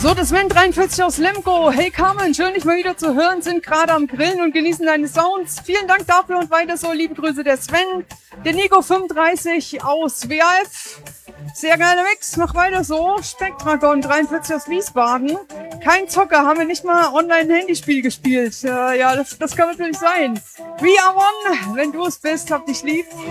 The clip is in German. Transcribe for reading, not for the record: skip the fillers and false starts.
So, das Sven 43 aus Lemgo. Hey Carmen, schön dich mal wieder zu hören, sind gerade am Grillen und genießen deine Sounds. Vielen Dank dafür und weiter so. Liebe Grüße der Sven. Der Nico 35 aus WAF. Sehr geiler Mix, mach weiter so. Spektragon 43 aus Wiesbaden. Kein Zocker, haben wir nicht mal Online-Handyspiel gespielt. Ja, das kann natürlich sein. We are one, wenn du es bist, hab dich lieb.